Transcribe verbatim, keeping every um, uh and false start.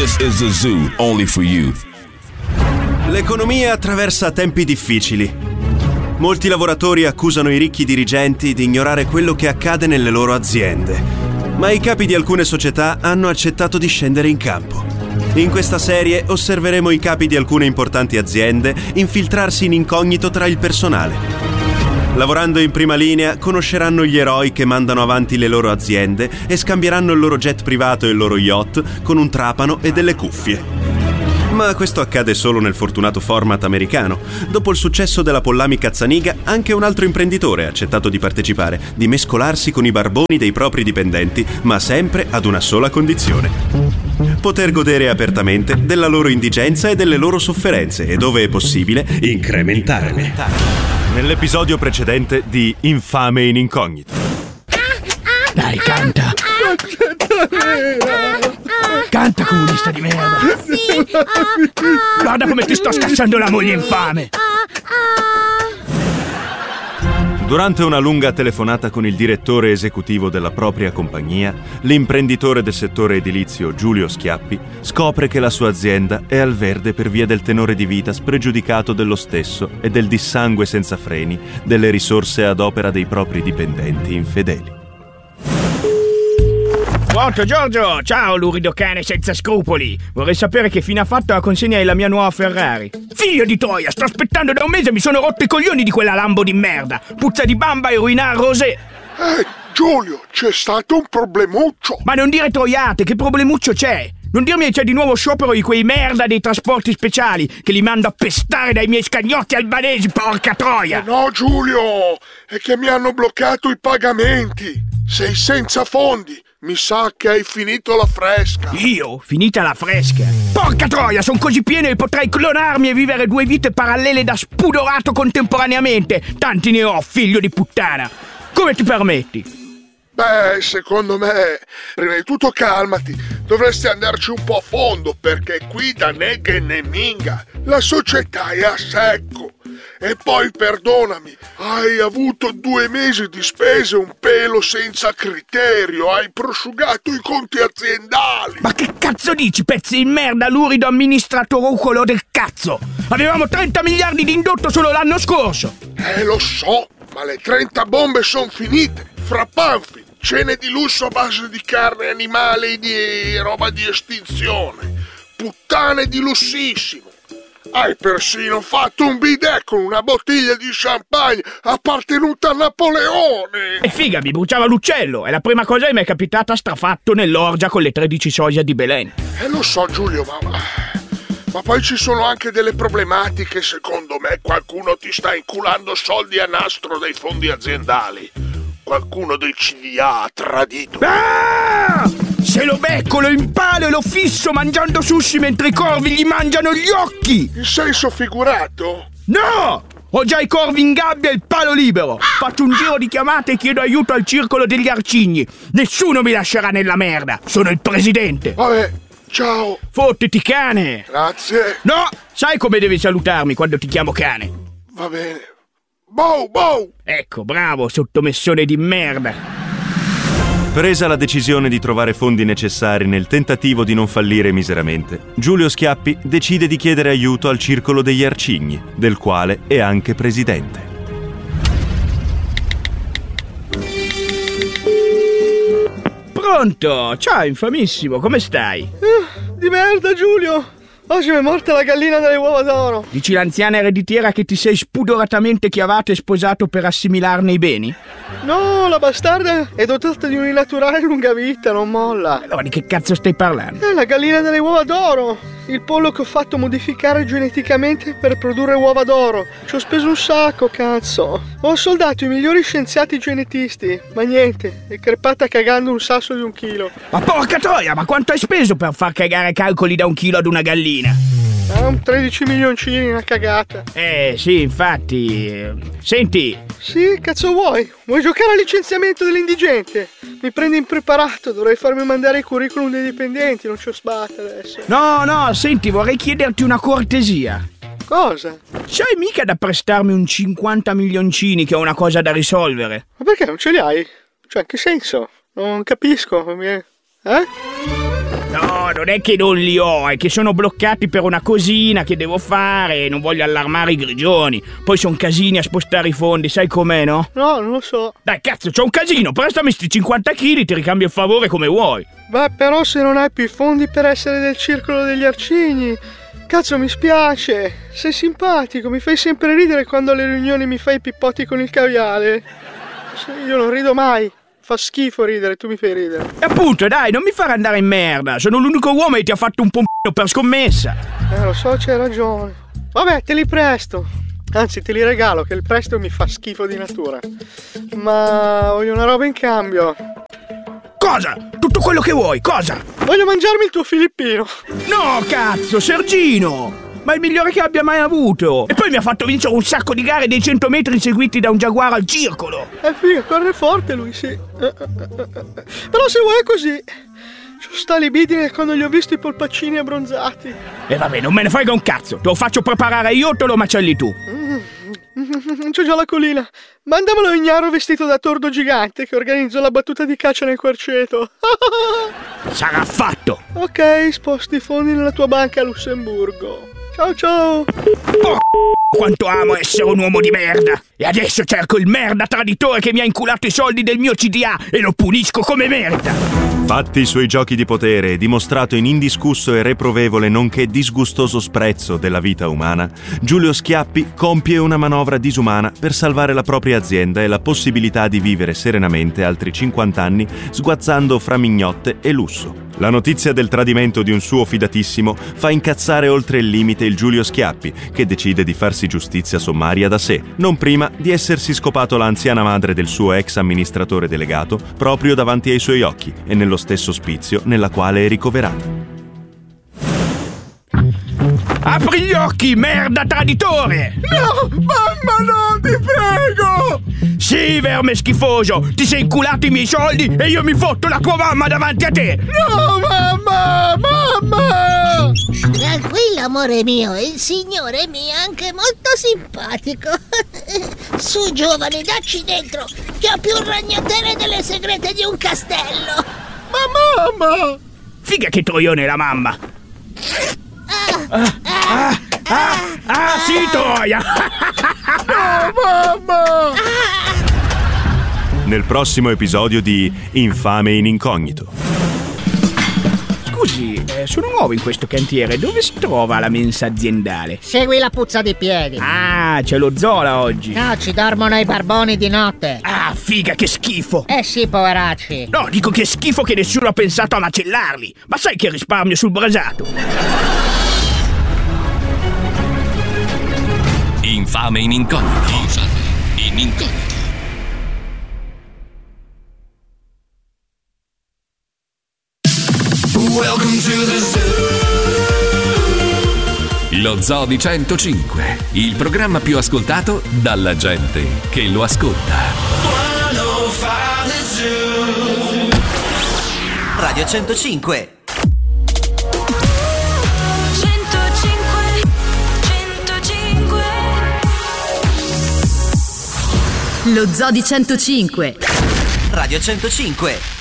This is the zoo, only for you. L'economia attraversa tempi difficili. Molti lavoratori accusano i ricchi dirigenti di ignorare quello che accade nelle loro aziende, ma i capi di alcune società hanno accettato di scendere in campo. In questa serie osserveremo i capi di alcune importanti aziende infiltrarsi in incognito tra il personale. Lavorando in prima linea, conosceranno gli eroi che mandano avanti le loro aziende e scambieranno il loro jet privato e il loro yacht con un trapano e delle cuffie. Ma questo accade solo nel fortunato format americano. Dopo il successo della Pollami Cazzaniga, anche un altro imprenditore ha accettato di partecipare, di mescolarsi con i barboni dei propri dipendenti, ma sempre ad una sola condizione: poter godere apertamente della loro indigenza e delle loro sofferenze e, dove è possibile, incrementarle. Nell'episodio precedente di Infame in incognito. Dai, canta. Canta, comunista di merda. Guarda come ti sto scassando la moglie infame. Durante una lunga telefonata con il direttore esecutivo della propria compagnia, l'imprenditore del settore edilizio Giulio Schiappi scopre che la sua azienda è al verde per via del tenore di vita spregiudicato dello stesso e del dissangue senza freni delle risorse ad opera dei propri dipendenti infedeli. Pronto, Giorgio? Ciao, lurido cane senza scrupoli. Vorrei sapere che fine ha fatto la consegna della mia nuova Ferrari. Figlio di troia, sto aspettando da un mese e mi sono rotto i coglioni di quella Lambo di merda. Puzza di bamba e ruinar rosé. Eh, Giulio, c'è stato un problemuccio. Ma non dire troiate, che problemuccio c'è? Non dirmi che c'è di nuovo sciopero di quei merda dei trasporti speciali che li mando a pestare dai miei scagnotti albanesi, porca troia! Eh no, Giulio, è che mi hanno bloccato i pagamenti. Sei senza fondi. Mi sa che hai finito la fresca. Io? Finita la fresca? Porca troia, sono così pieno che potrei clonarmi e vivere due vite parallele da spudorato contemporaneamente. Tanti ne ho, figlio di puttana. Come ti permetti? Beh, secondo me, prima di tutto calmati. Dovresti andarci un po' a fondo, perché qui da neghe né minga. La società è a secco. E poi, perdonami, hai avuto due mesi di spese un pelo senza criterio, hai prosciugato i conti aziendali. Ma che cazzo dici, pezzi di merda, lurido amministratorucolo del cazzo? Avevamo trenta miliardi di indotto solo l'anno scorso. Eh, lo so, ma le trenta bombe sono finite. Fra panfi, cene di lusso a base di carne animale e di roba di estinzione, puttane di lussissimo. Hai persino fatto un bidet con una bottiglia di champagne appartenuta a Napoleone. E figa, mi bruciava l'uccello. È la prima cosa che mi è capitata strafatto nell'orgia con le tredici sosia di Belen. Eh, lo so, Giulio, ma... Ma poi ci sono anche delle problematiche. Secondo me qualcuno ti sta inculando soldi a nastro dai fondi aziendali. Qualcuno del C D A ha tradito. Ah! Se lo becco, lo impalo e lo fisso mangiando sushi mentre i corvi gli mangiano gli occhi! In senso figurato? No! Ho già i corvi in gabbia e il palo libero! Faccio un giro di chiamate e chiedo aiuto al circolo degli arcigni! Nessuno mi lascerà nella merda! Sono il presidente! Vabbè, ciao! Fottiti, cane! Grazie! No! Sai come devi salutarmi quando ti chiamo cane? Va bene. Bow, bow! Ecco, bravo, sottomessone di merda! Presa la decisione di trovare fondi necessari nel tentativo di non fallire miseramente, Giulio Schiappi decide di chiedere aiuto al Circolo degli Arcigni, del quale è anche presidente. Pronto? Ciao, infamissimo, come stai? Uh, di merda, Giulio! Oggi mi è morta la gallina dalle uova d'oro. Dici l'anziana ereditiera che ti sei spudoratamente chiavato e sposato per assimilarne i beni? No, la bastarda è dotata di un'innaturale lunga vita, non molla. Allora di che cazzo stai parlando? È la gallina dalle uova d'oro. Il pollo che ho fatto modificare geneticamente per produrre uova d'oro. Ci ho speso un sacco, cazzo. Ho soldato i migliori scienziati genetisti, ma niente, è crepata cagando un sasso di un chilo. Ma porca troia, ma quanto hai speso per far cagare calcoli da un chilo ad una gallina? Ah, un tredici milioncini, una cagata. Eh, sì, infatti. Senti. Sì, cazzo vuoi? Vuoi giocare al licenziamento dell'indigente? Mi prendi impreparato, dovrei farmi mandare i curriculum dei dipendenti, non ci ho sbatta adesso. No, no, senti, vorrei chiederti una cortesia. Cosa? Sai mica da prestarmi un cinquanta milioncini che ho una cosa da risolvere? Ma perché non ce li hai? Cioè, in che senso? Non capisco. Eh? No, non è che non li ho, è che sono bloccati per una cosina che devo fare e non voglio allarmare i grigioni. Poi sono casini a spostare i fondi, sai com'è, no? No, non lo so. Dai, cazzo, c'ho un casino, prestami sti cinquanta chili, ti ricambio il favore come vuoi. Beh, però se non hai più i fondi per essere del circolo degli arcigni... Cazzo, mi spiace. Sei simpatico, mi fai sempre ridere quando alle riunioni mi fai i pippotti con il caviale. Io non rido mai. Fa schifo ridere, tu mi fai ridere. E appunto, dai, non mi fare andare in merda. Sono l'unico uomo che ti ha fatto un pompino per scommessa. Eh, lo so, c'hai ragione. Vabbè, te li presto. Anzi, te li regalo, che il prestito mi fa schifo di natura. Ma voglio una roba in cambio. Cosa? Tutto quello che vuoi, cosa? Voglio mangiarmi il tuo filippino. No, cazzo, Sergino! Ma è il migliore che abbia mai avuto. E poi mi ha fatto vincere un sacco di gare dei cento metri seguiti da un giaguaro al circolo. È figo, corre forte lui, sì. Però se vuoi è così. C'ho sta libidine quando gli ho visto i polpaccini abbronzati. E vabbè, non me ne frega un cazzo. Te lo faccio preparare io o te lo macelli tu? Mm, c'ho già la colina. Mandamelo ignaro vestito da tordo gigante che organizzo la battuta di caccia nel querceto. Sarà fatto. Ok, sposti i fondi nella tua banca a Lussemburgo. Ciao ciao. Oh, quanto amo essere un uomo di merda. E adesso cerco il merda traditore che mi ha inculato i soldi del mio C D A e lo punisco come merda. Fatti i suoi giochi di potere e dimostrato in indiscusso e reprovevole nonché disgustoso sprezzo della vita umana, Giulio Schiappi compie una manovra disumana per salvare la propria azienda e la possibilità di vivere serenamente altri cinquanta anni sguazzando fra mignotte e lusso. La notizia del tradimento di un suo fidatissimo fa incazzare oltre il limite il Giulio Schiappi, che decide di farsi giustizia sommaria da sé, non prima di essersi scopato l'anziana madre del suo ex amministratore delegato proprio davanti ai suoi occhi e nello stesso ospizio nella quale è ricoverato. Apri gli occhi, merda traditore! No, mamma no, ti prego! Sì, verme schifoso, ti sei inculato i miei soldi e io mi fotto la tua mamma davanti a te! No, mamma, mamma! Tranquillo, amore mio, il signore mi è anche molto simpatico. Su, giovane, dacci dentro, che ho più ragnatele delle segrete di un castello. Ma mamma! Figa che troione la mamma! Ah, Ah, ah, ah, ah, sì, troia! No, mamma! Nel prossimo episodio di Infame in incognito. Scusi, eh, sono nuovo in questo cantiere. Dove si trova la mensa aziendale? segui la puzza di piedi. Ah, c'è lo Zola oggi. No, ci dormono i barboni di notte. Ah, figa, che schifo! Eh sì, poveracci. No, dico che schifo che nessuno ha pensato a macellarli. Ma sai che risparmio sul brasato? Infame in incognito. Infame in incognito. Welcome to the zoo. Lo Zoo di centocinque, il programma più ascoltato dalla gente che lo ascolta. Radio centocinque. Lo Zoo di centocinque. Radio centocinque.